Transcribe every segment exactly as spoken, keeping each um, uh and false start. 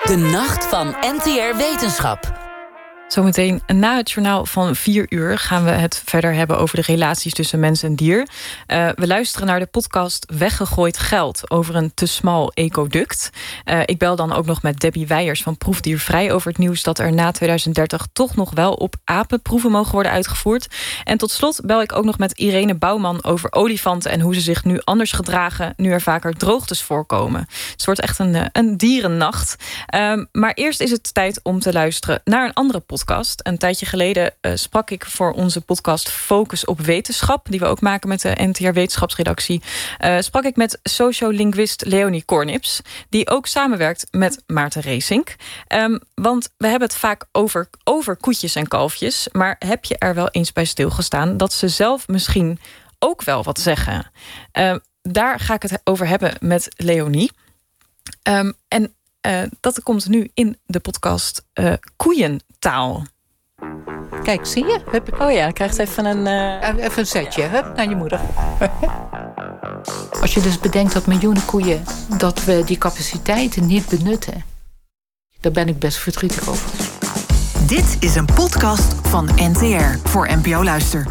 De Nacht van N T R Wetenschap. Zometeen na het journaal van vier uur gaan we het verder hebben over de relaties tussen mens en dier. Uh, we luisteren naar de podcast Weggegooid Geld over een te smal ecoduct. Uh, ik bel dan ook nog met Debbie Weijers van Proefdiervrij over het nieuws dat er na tweeduizend dertig toch nog wel op apen proeven mogen worden uitgevoerd. En tot slot bel ik ook nog met Irene Bouwman over olifanten en hoe ze zich nu anders gedragen nu er vaker droogtes voorkomen. Het wordt echt een, een dierennacht. Uh, maar eerst is het tijd om te luisteren naar een andere podcast. Een tijdje geleden uh, sprak ik voor onze podcast Focus op Wetenschap, die we ook maken met de N T R Wetenschapsredactie, uh, sprak ik met sociolinguïst Leonie Kornips, die ook samenwerkt met Maarten Reesink. Um, want we hebben het vaak over, over koetjes en kalfjes, maar heb je er wel eens bij stilgestaan dat ze zelf misschien ook wel wat zeggen? Uh, daar ga ik het over hebben met Leonie. Um, en Uh, dat komt nu in de podcast uh, Koeientaal. Kijk, zie je? Heb ik... Oh ja, dan krijgt even een... Uh... Even een setje, hup, naar je moeder. Als je dus bedenkt dat miljoenen koeien, dat we die capaciteiten niet benutten, daar ben ik best verdrietig over. Dit is een podcast van N T R voor N P O Luister.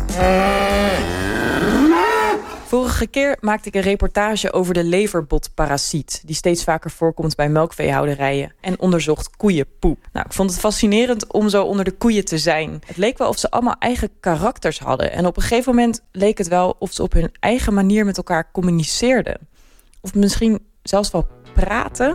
Vorige keer maakte ik een reportage over de leverbotparasiet, die steeds vaker voorkomt bij melkveehouderijen, en onderzocht koeienpoep. Nou, ik vond het fascinerend om zo onder de koeien te zijn. Het leek wel of ze allemaal eigen karakters hadden. En op een gegeven moment leek het wel of ze op hun eigen manier met elkaar communiceerden. Of misschien zelfs wel praten.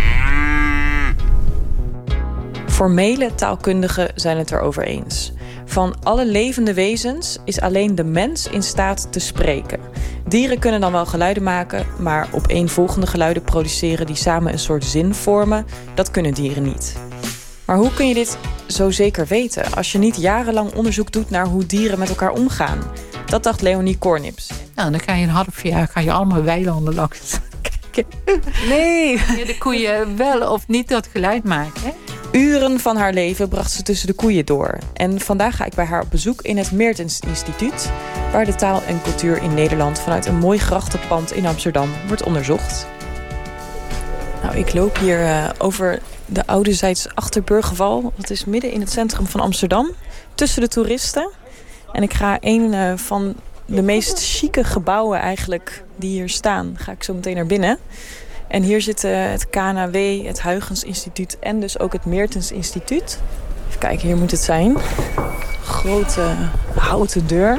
Formele taalkundigen zijn het erover eens. Van alle levende wezens is alleen de mens in staat te spreken. Dieren kunnen dan wel geluiden maken, maar opeenvolgende geluiden produceren die samen een soort zin vormen, dat kunnen dieren niet. Maar hoe kun je dit zo zeker weten als je niet jarenlang onderzoek doet naar hoe dieren met elkaar omgaan? Dat dacht Leonie Kornips. Nou, dan ga je een half jaar ga je allemaal weilanden langs kijken. Nee! De koeien wel of niet dat geluid maken, hè? Uren van haar leven bracht ze tussen de koeien door. En vandaag ga ik bij haar op bezoek in het Meertens Instituut, waar de taal en cultuur in Nederland vanuit een mooi grachtenpand in Amsterdam wordt onderzocht. Nou, ik loop hier uh, over de Oudezijds Achterburgerwal. Dat is midden in het centrum van Amsterdam, tussen de toeristen. En ik ga een uh, van de meest chique gebouwen eigenlijk die hier staan, ga ik zo meteen naar binnen. En hier zitten het K N W, het Huygens Instituut en dus ook het Meertens Instituut. Even kijken, hier moet het zijn. Grote houten deur.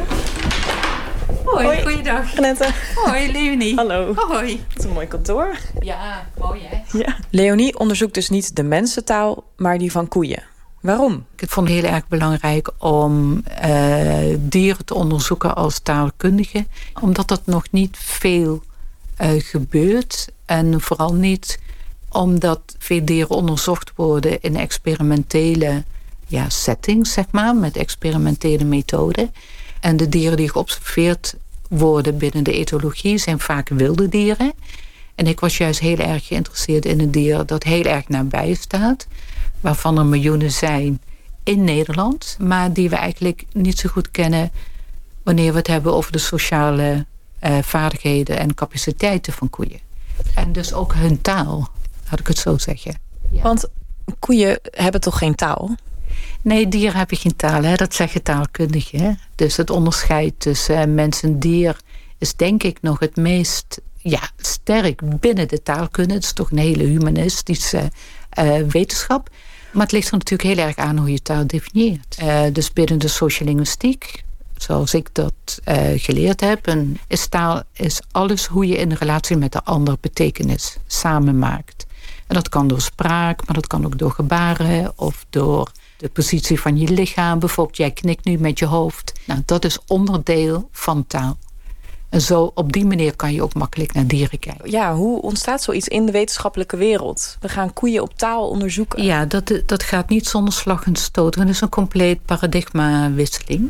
Hoi, Hoi. Goeiedag. Annette. Hoi, Leonie. Hallo. Hoi. Het is een mooi kantoor. Ja, mooi hè? Ja. Leonie onderzoekt dus niet de mensentaal, maar die van koeien. Waarom? Ik vond het heel erg belangrijk om uh, dieren te onderzoeken als taalkundige. Omdat dat nog niet veel uh, gebeurt. En vooral niet omdat veel dieren onderzocht worden in experimentele ja, settings, zeg maar, met experimentele methoden. En de dieren die geobserveerd worden binnen de etologie zijn vaak wilde dieren. En ik was juist heel erg geïnteresseerd in een dier dat heel erg nabij staat, waarvan er miljoenen zijn in Nederland, maar die we eigenlijk niet zo goed kennen wanneer we het hebben over de sociale uh, vaardigheden en capaciteiten van koeien. En dus ook hun taal, laat ik het zo zeggen. Ja. Want koeien hebben toch geen taal? Nee, dieren hebben geen taal, hè? Dat zeggen taalkundigen. Hè? Dus het onderscheid tussen uh, mens en dier is denk ik nog het meest ja, sterk binnen de taalkunde. Het is toch een hele humanistische uh, wetenschap. Maar het ligt er natuurlijk heel erg aan hoe je taal definieert. Uh, dus binnen de sociolinguïstiek, zoals ik dat uh, geleerd heb, en is taal is alles hoe je in de relatie met de ander betekenis samen maakt. En dat kan door spraak, maar dat kan ook door gebaren of door de positie van je lichaam. Bijvoorbeeld, jij knikt nu met je hoofd. Nou, dat is onderdeel van taal. En zo op die manier kan je ook makkelijk naar dieren kijken. Ja, hoe ontstaat zoiets in de wetenschappelijke wereld? We gaan koeien op taal onderzoeken. Ja, dat, dat gaat niet zonder slag en stoot. Het is een compleet paradigmawisseling.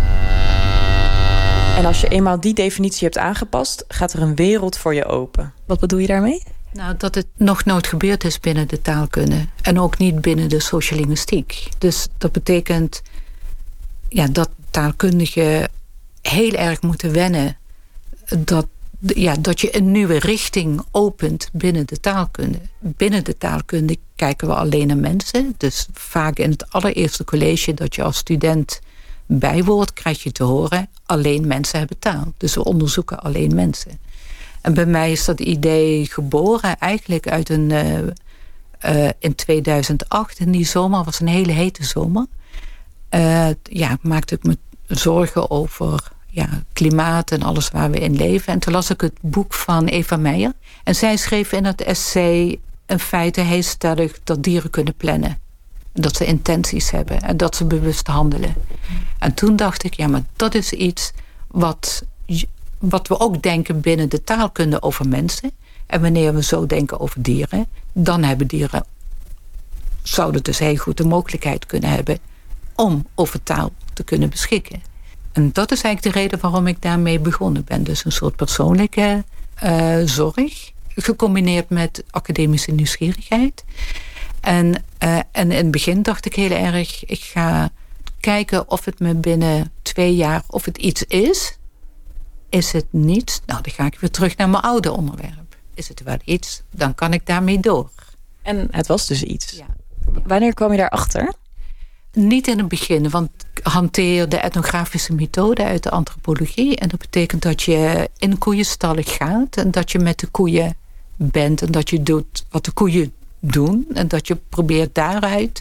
En als je eenmaal die definitie hebt aangepast, gaat er een wereld voor je open. Wat bedoel je daarmee? Nou, dat het nog nooit gebeurd is binnen de taalkunde. En ook niet binnen de sociolinguïstiek. Dus dat betekent ja, dat taalkundigen heel erg moeten wennen dat ja, dat je een nieuwe richting opent binnen de taalkunde. Binnen de taalkunde kijken we alleen naar mensen. Dus vaak in het allereerste college dat je als student bijwoordt, krijg je te horen, alleen mensen hebben taal. Dus we onderzoeken alleen mensen. En bij mij is dat idee geboren eigenlijk uit een... Uh, uh, in tweeduizend acht, en die zomer was een hele hete zomer. Uh, ja, maakte ik me zorgen over ja, klimaat en alles waar we in leven. En toen las ik het boek van Eva Meijer. En zij schreef in het essay in feite heel stellig dat dieren kunnen plannen. Dat ze intenties hebben en dat ze bewust handelen. En toen dacht ik, ja, maar dat is iets wat, wat we ook denken binnen de taalkunde over mensen. En wanneer we zo denken over dieren, dan hebben dieren, zouden dus heel goed de mogelijkheid kunnen hebben om over taal te kunnen beschikken. En dat is eigenlijk de reden waarom ik daarmee begonnen ben. Dus een soort persoonlijke uh, zorg, gecombineerd met academische nieuwsgierigheid. En, uh, en in het begin dacht ik heel erg, ik ga kijken of het me binnen twee jaar, of het iets is. Is het niets? Nou, dan ga ik weer terug naar mijn oude onderwerp. Is het wel iets, dan kan ik daarmee door. En het was dus iets. Ja. Wanneer kwam je daarachter? Niet in het begin, want ik hanteer de etnografische methode uit de antropologie. En dat betekent dat je in koeienstallen gaat en dat je met de koeien bent en dat je doet wat de koeien doen. En dat je probeert daaruit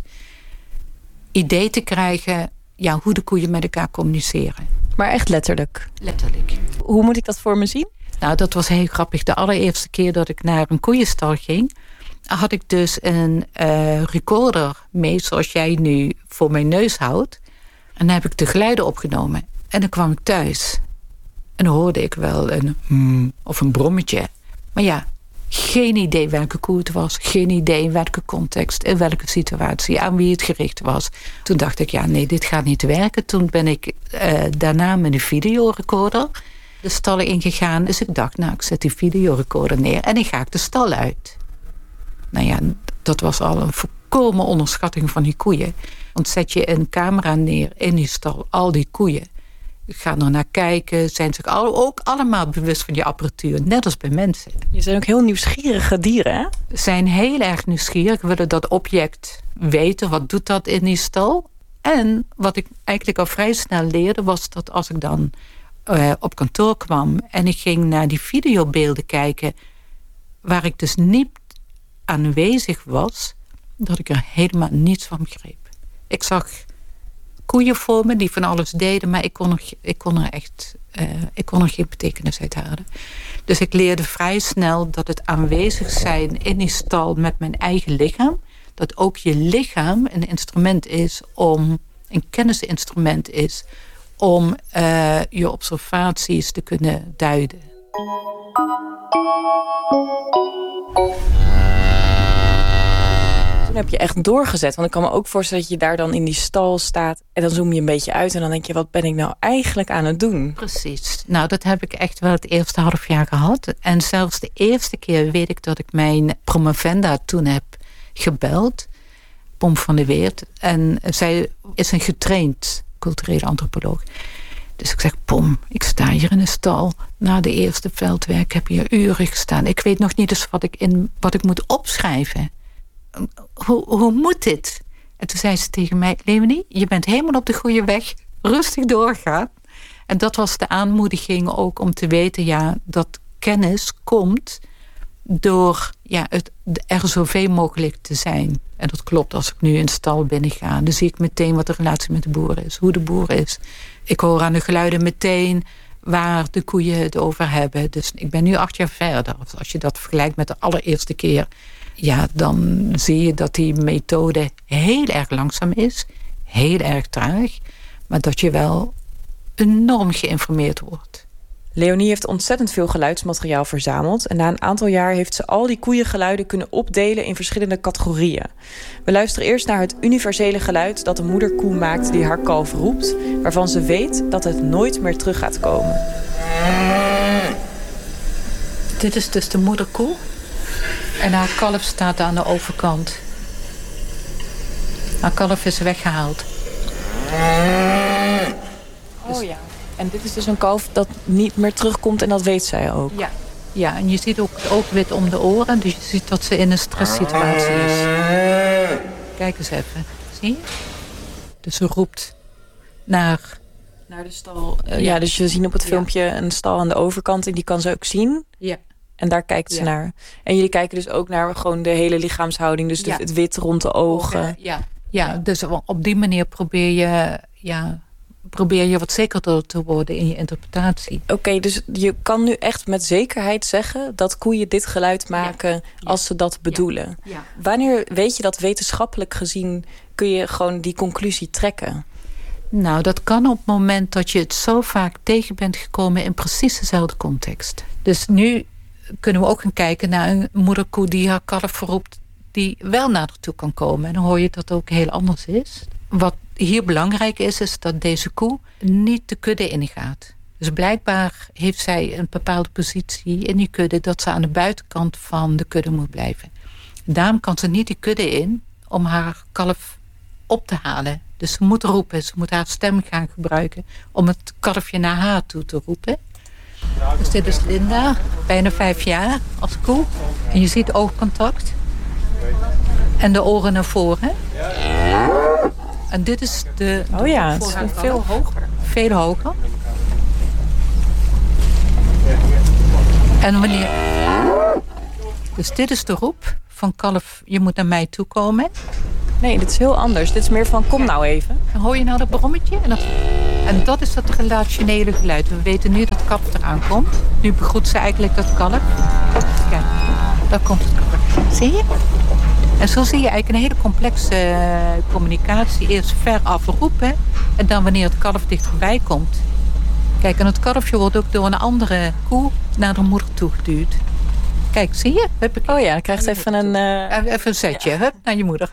idee te krijgen, ja, hoe de koeien met elkaar communiceren. Maar echt letterlijk? Letterlijk. Hoe moet ik dat voor me zien? Nou, dat was heel grappig. De allereerste keer dat ik naar een koeienstal ging, had ik dus een uh, recorder mee, zoals jij nu voor mijn neus houdt. En dan heb ik de geluiden opgenomen. En dan kwam ik thuis. En dan hoorde ik wel een hmm of een brommetje. Maar ja, geen idee welke koe het was. Geen idee in welke context, in welke situatie, aan wie het gericht was. Toen dacht ik, ja, nee, dit gaat niet werken. Toen ben ik uh, daarna met een videorecorder de stallen ingegaan. Dus ik dacht, nou, ik zet die videorecorder neer en dan ga ik de stal uit. Nou ja, dat was al een volkomen onderschatting van die koeien. Want zet je een camera neer in die stal, al die koeien gaan er naar kijken, zijn zich ook allemaal bewust van die apparatuur, net als bij mensen. Je zijn ook heel nieuwsgierige dieren, hè? Zijn heel erg nieuwsgierig, willen dat object weten, wat doet dat in die stal? En wat ik eigenlijk al vrij snel leerde, was dat als ik dan uh, op kantoor kwam en ik ging naar die videobeelden kijken, waar ik dus niet aanwezig was, dat ik er helemaal niets van begreep. Ik zag koeien voor me die van alles deden, maar ik kon er, ik kon er echt uh, ik kon er geen betekenis uit halen. Dus ik leerde vrij snel dat het aanwezig zijn in die stal met mijn eigen lichaam, dat ook je lichaam een instrument is om, een kennisinstrument is om uh, je observaties te kunnen duiden. Toen heb je echt doorgezet. Want ik kan me ook voorstellen dat je daar dan in die stal staat en dan zoom je een beetje uit en dan denk je, wat ben ik nou eigenlijk aan het doen? Precies. Nou, dat heb ik echt wel het eerste half jaar gehad. En zelfs de eerste keer weet ik dat ik mijn promovenda toen heb gebeld. Pom van der Weert. En zij is een getraind culturele antropoloog. Dus ik zeg, Pom, ik sta hier in een stal. Na de eerste veldwerk, ik heb hier uren gestaan. Ik weet nog niet eens wat ik, in, wat ik moet opschrijven. Hoe, hoe moet dit? En toen zei ze tegen mij, Leonie, je bent helemaal op de goede weg. Rustig doorgaan. En dat was de aanmoediging ook om te weten, ja, dat kennis komt door ja, het, er zoveel mogelijk te zijn. En dat klopt, als ik nu in de stal binnen ga, dan zie ik meteen wat de relatie met de boer is, hoe de boer is. Ik hoor aan de geluiden meteen waar de koeien het over hebben. Dus ik ben nu acht jaar verder. Als je dat vergelijkt met de allereerste keer, ja, dan zie je dat die methode heel erg langzaam is, heel erg traag, maar dat je wel enorm geïnformeerd wordt. Leonie heeft ontzettend veel geluidsmateriaal verzameld en na een aantal jaar heeft ze al die koeiengeluiden kunnen opdelen in verschillende categorieën. We luisteren eerst naar het universele geluid dat de moederkoe maakt die haar kalf roept, waarvan ze weet dat het nooit meer terug gaat komen. Dit is dus de moederkoe en haar kalf staat aan de overkant. Haar kalf is weggehaald. Oh ja. En dit is dus een kalf dat niet meer terugkomt en dat weet zij ook? Ja, ja en je ziet ook het oogwit om de oren. Dus je ziet dat ze in een stresssituatie is. Kijk eens even. Zie je? Dus ze roept naar... Naar de stal. Uh, ja. ja, dus je ziet op het filmpje ja. een stal aan de overkant. En die kan ze ook zien. Ja. En daar kijkt ze ja. naar. En jullie kijken dus ook naar gewoon de hele lichaamshouding. Dus de, ja. het wit rond de ogen. ogen ja. ja, dus op die manier probeer je... Ja, probeer je wat zekerder te worden in je interpretatie. Oké, okay, dus je kan nu echt met zekerheid zeggen... dat koeien dit geluid maken ja. Ja. als ze dat bedoelen. Ja. Ja. Wanneer weet je dat wetenschappelijk gezien... kun je gewoon die conclusie trekken? Nou, dat kan op het moment dat je het zo vaak tegen bent gekomen... in precies dezelfde context. Dus nu kunnen we ook gaan kijken naar een moederkoe... die haar kalf roept, die wel naar haar toe kan komen. En dan hoor je dat het ook heel anders is. Wat hier belangrijk is, is dat deze koe niet de kudde ingaat. Dus blijkbaar heeft zij een bepaalde positie in die kudde... dat ze aan de buitenkant van de kudde moet blijven. Daarom kan ze niet die kudde in om haar kalf op te halen. Dus ze moet roepen, ze moet haar stem gaan gebruiken... om het kalfje naar haar toe te roepen. Dus dit is Linda, bijna vijf jaar als koe. En je ziet oogcontact. En de oren naar voren. En dit is de... de oh ja, het is veel hoger. Veel hoger. En wanneer... Dus dit is de roep van kalf, je moet naar mij toe komen. Nee, dit is heel anders. Dit is meer van, kom nou even. Dan hoor je nou dat brommetje. En dat, en dat is dat relationele geluid. We weten nu dat kalf eraan komt. Nu begroet ze eigenlijk dat kalf. Kijk, daar komt het kalf. Zie je? En zo zie je eigenlijk een hele complexe uh, communicatie. Eerst ver af roepen. En dan wanneer het kalf dichterbij komt. Kijk, en het kalfje wordt ook door een andere koe naar de moeder toegeduwd. Kijk, zie je? Hup, oh ja, dan krijgt ze even een... Uh... Even een zetje, ja. Hup, naar je moeder.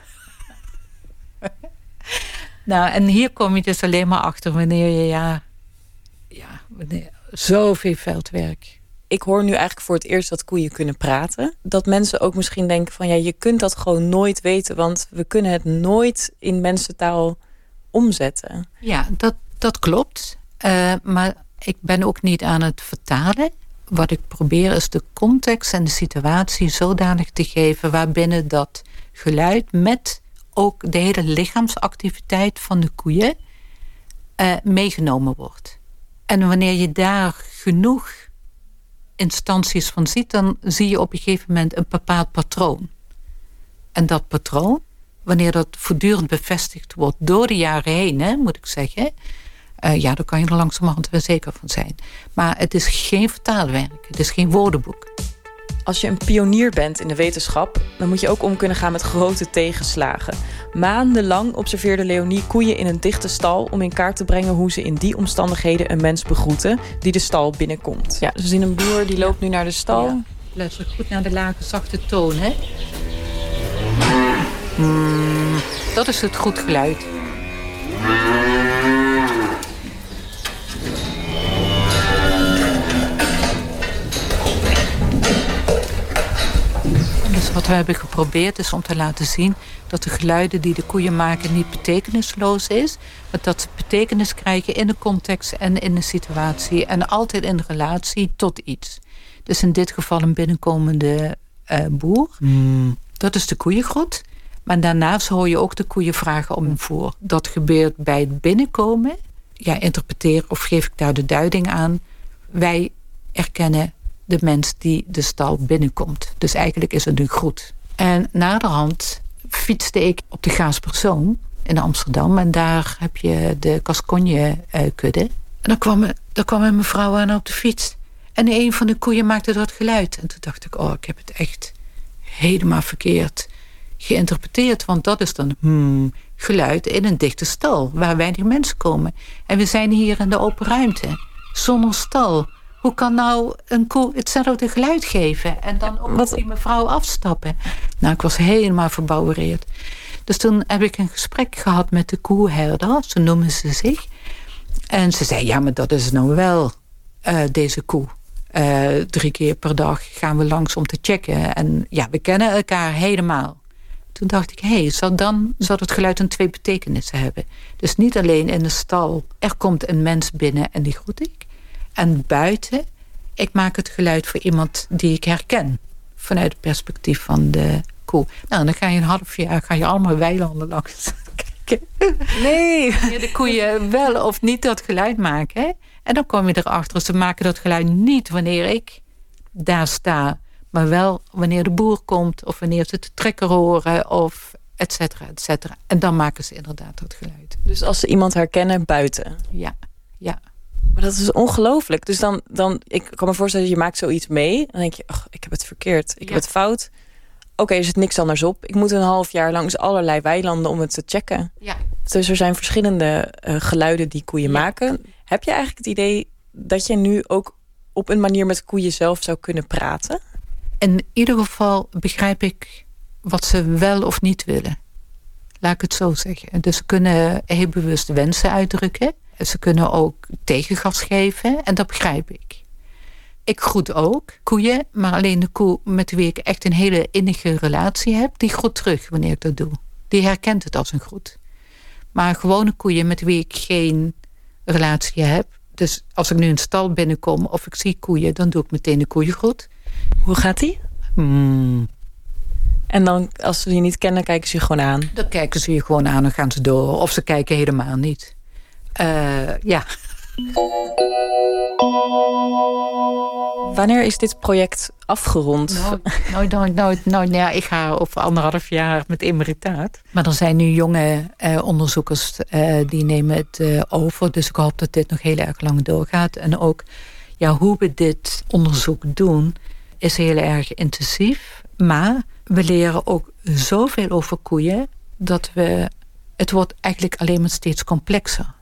Nou, en hier kom je dus alleen maar achter wanneer je, ja... Ja, wanneer, zoveel veldwerk. Ik hoor nu eigenlijk voor het eerst dat koeien kunnen praten. Dat mensen ook misschien denken van... ja, je kunt dat gewoon nooit weten... want we kunnen het nooit in mensentaal omzetten. Ja, dat, dat klopt. Uh, maar ik ben ook niet aan het vertalen. Wat ik probeer is de context en de situatie zodanig te geven... waarbinnen dat geluid met ook de hele lichaamsactiviteit van de koeien... Uh, meegenomen wordt. En wanneer je daar genoeg instanties van ziet... dan zie je op een gegeven moment een bepaald patroon. En dat patroon, wanneer dat voortdurend bevestigd wordt... door de jaren heen, hè, moet ik zeggen... Uh, ja, daar kan je er langzamerhand wel zeker van zijn. Maar het is geen vertaalwerk, het is geen woordenboek. Als je een pionier bent in de wetenschap... dan moet je ook om kunnen gaan met grote tegenslagen. Maandenlang observeerde Leonie koeien in een dichte stal... om in kaart te brengen hoe ze in die omstandigheden een mens begroeten... die de stal binnenkomt. Ja, dus we zien een boer die loopt nu naar de stal. Ja. Luister goed naar de lage, zachte toon, hè? Mm, dat is het goed geluid. Dus wat we hebben geprobeerd is om te laten zien... dat de geluiden die de koeien maken niet betekenisloos is... maar dat ze betekenis krijgen in de context en in de situatie... en altijd in relatie tot iets. Dus in dit geval een binnenkomende uh, boer. Mm. Dat is de koeiengroet. Maar daarnaast hoor je ook de koeien vragen om een voer. Dat gebeurt bij het binnenkomen. Ja, interpreteer of geef ik daar de duiding aan. Wij erkennen de mens die de stal binnenkomt. Dus eigenlijk is het een groet. En naderhand fietste ik op de Gaaspersoon in Amsterdam. En daar heb je de Gascogne-kudde. En dan kwam, dan kwam een mevrouw aan op de fiets. En een van de koeien maakte dat geluid. En toen dacht ik, oh, ik heb het echt helemaal verkeerd geïnterpreteerd. Want dat is dan hmm, geluid in een dichte stal, waar weinig mensen komen. En we zijn hier in de open ruimte, zonder stal. Hoe kan nou een koe hetzelfde geluid geven? En dan ook wat die mevrouw afstappen. Nou, ik was helemaal verbouwereerd. Dus toen heb ik een gesprek gehad met de koeherder, zo noemen ze zich. En ze zei, ja, maar dat is nou wel uh, deze koe. Uh, drie keer per dag gaan we langs om te checken. En ja, we kennen elkaar helemaal. Toen dacht ik, hé, hey, zou dan zou het geluid een twee betekenissen hebben. Dus niet alleen in de stal, er komt een mens binnen en die groet ik. En buiten, ik maak het geluid voor iemand die ik herken. Vanuit het perspectief van de koe. Nou, dan ga je een half jaar ga je allemaal weilanden langs kijken. Nee. Wanneer de koeien wel of niet dat geluid maken. Hè? En dan kom je erachter, ze maken dat geluid niet wanneer ik daar sta. Maar wel wanneer de boer komt of wanneer ze de trekker horen of et cetera, et cetera. En dan maken ze inderdaad dat geluid. Dus als ze iemand herkennen buiten? Ja, ja. Maar dat is ongelooflijk. Dus dan, dan, ik kan me voorstellen, je maakt zoiets mee. Dan denk je, ach, ik heb het verkeerd. Ik ja. heb het fout. Oké, okay, er zit niks anders op. Ik moet een half jaar langs allerlei weilanden om het te checken. Ja. Dus er zijn verschillende uh, geluiden die koeien ja. maken. Heb je eigenlijk het idee dat je nu ook op een manier met koeien zelf zou kunnen praten? In ieder geval begrijp ik wat ze wel of niet willen. Laat ik het zo zeggen. Dus ze kunnen heel bewust wensen uitdrukken. Ze kunnen ook tegengas geven. En dat begrijp ik. Ik groet ook koeien. Maar alleen de koe met wie ik echt een hele innige relatie heb, die groet terug wanneer ik dat doe. Die herkent het als een groet. Maar gewone koeien met wie ik geen relatie heb. Dus als ik nu in een stal binnenkom of ik zie koeien, dan doe ik meteen de koeiengroet. Hoe gaat die? Hmm. En dan, als ze je niet kennen, kijken ze je gewoon aan? Dan kijken ze je gewoon aan en gaan ze door. Of ze kijken helemaal niet. Uh, ja. Wanneer is dit project afgerond? Nou, nou, nou, nou, nou ja, ik ga over anderhalf jaar met emeritaat. Maar er zijn nu jonge uh, onderzoekers uh, die nemen het uh, over. Dus ik hoop dat dit nog heel erg lang doorgaat. En ook ja, hoe we dit onderzoek doen is heel erg intensief. Maar we leren ook zoveel over koeien dat we... Het wordt eigenlijk alleen maar steeds complexer.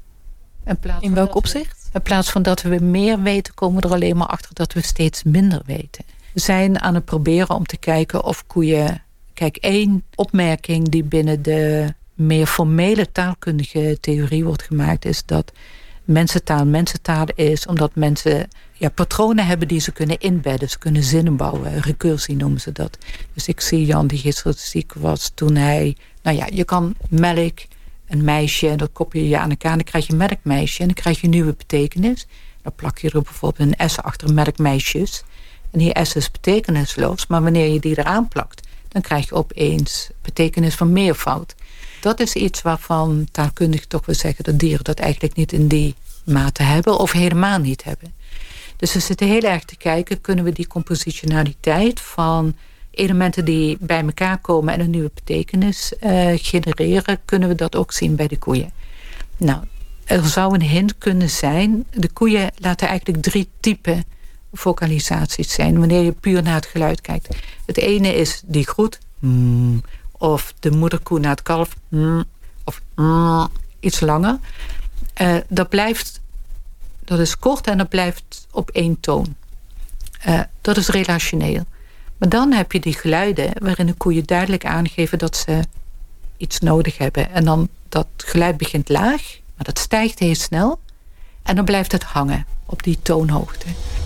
In welk opzicht? In plaats van dat we meer weten, komen we er alleen maar achter dat we steeds minder weten. We zijn aan het proberen om te kijken of koeien... Kijk, één opmerking die binnen de meer formele taalkundige theorie wordt gemaakt, is dat mensentaal mensentaal is, omdat mensen ja, patronen hebben die ze kunnen inbedden. Ze kunnen zinnen bouwen. Recursie noemen ze dat. Dus ik zie Jan die gisteren ziek was toen hij... Nou ja, je kan melk, een meisje, en dat koppel je aan elkaar. En dan krijg je melkmeisje en dan krijg je een nieuwe betekenis. Dan plak je er bijvoorbeeld een S achter melkmeisjes. En die S is betekenisloos. Maar wanneer je die eraan plakt, dan krijg je opeens betekenis van meervoud. Dat is iets waarvan taalkundigen toch wel zeggen dat dieren dat eigenlijk niet in die mate hebben of helemaal niet hebben. Dus we zitten heel erg te kijken, kunnen we die compositionaliteit van elementen die bij elkaar komen en een nieuwe betekenis uh, genereren, kunnen we dat ook zien bij de koeien. Nou, er zou een hint kunnen zijn, de koeien laten eigenlijk drie typen vocalisaties zijn, wanneer je puur naar het geluid kijkt. Het ene is die groet, mm, of de moederkoe naar het kalf, mm, of mm, iets langer. Uh, dat blijft, dat is kort en dat blijft op één toon. Uh, dat is relationeel. Maar dan heb je die geluiden waarin de koeien duidelijk aangeven dat ze iets nodig hebben. En dan dat geluid begint laag, maar dat stijgt heel snel. En dan blijft het hangen op die toonhoogte.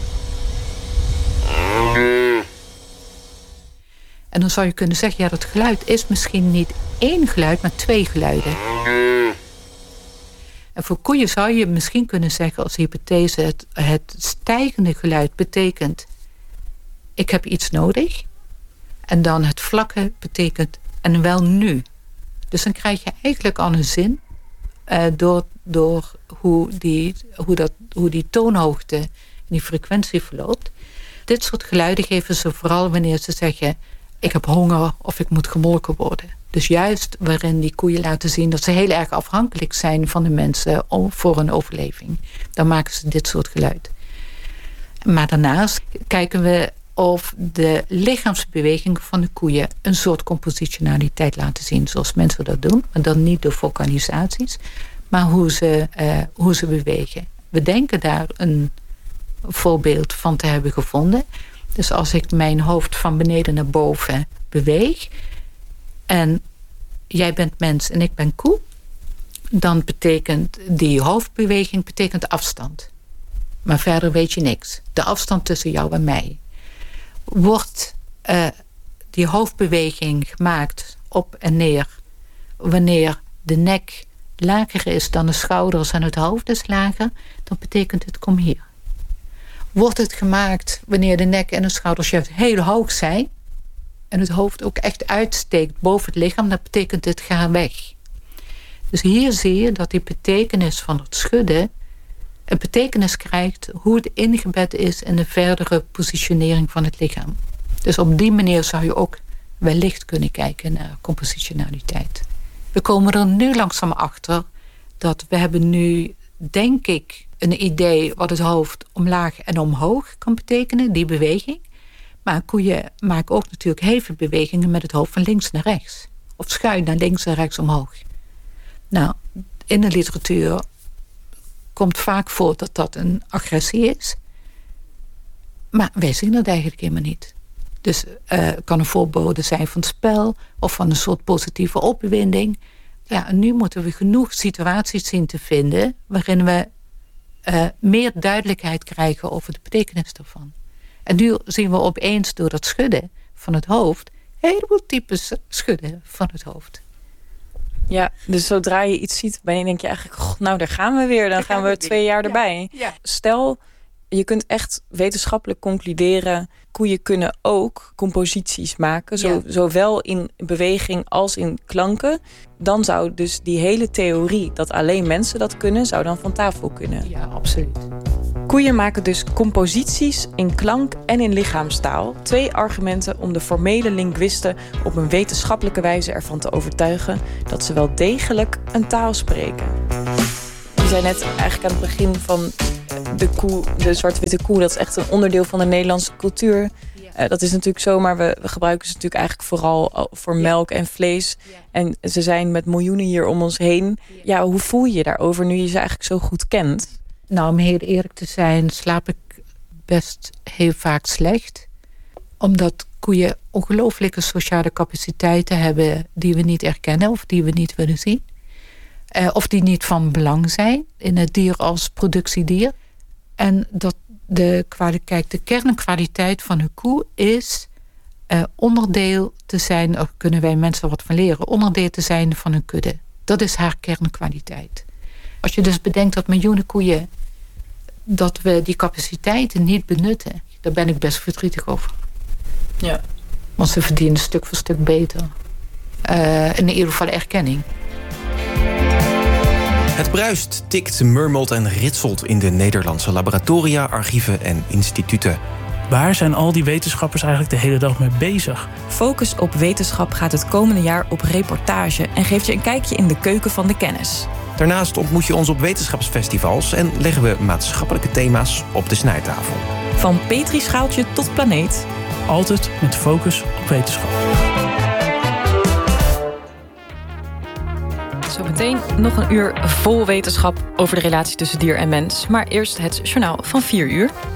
En dan zou je kunnen zeggen, ja, dat geluid is misschien niet één geluid, maar twee geluiden. En voor koeien zou je misschien kunnen zeggen als hypothese, het, het stijgende geluid betekent, ik heb iets nodig. En dan het vlakke betekent, en wel nu. Dus dan krijg je eigenlijk al een zin uh, door, door hoe, die, hoe, dat, hoe die toonhoogte en die frequentie verloopt. Dit soort geluiden geven ze vooral wanneer ze zeggen, ik heb honger of ik moet gemolken worden. Dus juist waarin die koeien laten zien dat ze heel erg afhankelijk zijn van de mensen voor hun overleving. Dan maken ze dit soort geluid. Maar daarnaast kijken we of de lichaamsbewegingen van de koeien een soort compositionaliteit laten zien, zoals mensen dat doen. Maar dan niet door vocalisaties, maar hoe ze, uh, hoe ze bewegen. We denken daar een voorbeeld van te hebben gevonden. Dus als ik mijn hoofd van beneden naar boven beweeg en jij bent mens en ik ben koe, dan betekent die hoofdbeweging betekent afstand. Maar verder weet je niks. De afstand tussen jou en mij. Wordt uh, die hoofdbeweging gemaakt op en neer wanneer de nek lager is dan de schouders en het hoofd is lager, dan betekent het kom hier. Wordt het gemaakt wanneer de nek en de schouders juist heel hoog zijn en het hoofd ook echt uitsteekt boven het lichaam, dan betekent het ga weg. Dus hier zie je dat die betekenis van het schudden een betekenis krijgt hoe het ingebed is in de verdere positionering van het lichaam. Dus op die manier zou je ook wellicht kunnen kijken naar compositionaliteit. We komen er nu langzaam achter dat we hebben nu, denk ik, een idee wat het hoofd omlaag en omhoog kan betekenen, die beweging. Maar koeien maken ook natuurlijk hevenbewegingen met het hoofd van links naar rechts. Of schuin naar links en rechts omhoog. Nou, in de literatuur komt vaak voor dat dat een agressie is. Maar wij zien dat eigenlijk helemaal niet. Dus uh, kan een voorbode zijn van het spel of van een soort positieve opwinding. Ja, en nu moeten we genoeg situaties zien te vinden waarin we uh, meer duidelijkheid krijgen over de betekenis daarvan. En nu zien we opeens door dat schudden van het hoofd een heleboel types schudden van het hoofd. Ja, dus zodra je iets ziet, ben je denk je eigenlijk, god, nou daar gaan we weer, dan gaan, gaan we, we twee jaar erbij. Ja, ja. Stel, je kunt echt wetenschappelijk concluderen, koeien kunnen ook composities maken, zo, ja. zowel in beweging als in klanken. Dan zou dus die hele theorie dat alleen mensen dat kunnen, zou dan van tafel kunnen. Ja, absoluut. Koeien maken dus composities in klank en in lichaamstaal. Twee argumenten om de formele linguisten op een wetenschappelijke wijze ervan te overtuigen dat ze wel degelijk een taal spreken. Je zei net eigenlijk aan het begin van de koe, de zwart-witte koe, dat is echt een onderdeel van de Nederlandse cultuur. Uh, dat is natuurlijk zo, maar we, we gebruiken ze natuurlijk eigenlijk vooral voor melk en vlees. Ja. En ze zijn met miljoenen hier om ons heen. Ja, hoe voel je je daarover nu je ze eigenlijk zo goed kent? Nou, om heel eerlijk te zijn, slaap ik best heel vaak slecht. Omdat koeien ongelooflijke sociale capaciteiten hebben die we niet erkennen of die we niet willen zien. Uh, of die niet van belang zijn in het dier als productiedier. En dat de, kijk, de kernkwaliteit van een koe is uh, onderdeel te zijn, of kunnen wij mensen wat van leren, onderdeel te zijn van een kudde. Dat is haar kernkwaliteit. Als je dus bedenkt dat miljoenen koeien, dat we die capaciteiten niet benutten, daar ben ik best verdrietig over. Ja. Want ze verdienen stuk voor stuk beter. Uh, in ieder geval erkenning. Het bruist, tikt, murmelt en ritselt in de Nederlandse laboratoria, archieven en instituten. Waar zijn al die wetenschappers eigenlijk de hele dag mee bezig? Focus op Wetenschap gaat het komende jaar op reportage en geeft je een kijkje in de keuken van de kennis. Daarnaast ontmoet je ons op wetenschapsfestivals en leggen we maatschappelijke thema's op de snijtafel. Van petrischaaltje tot planeet. Altijd met focus op wetenschap. Zometeen nog een uur vol wetenschap over de relatie tussen dier en mens. Maar eerst het journaal van vier uur.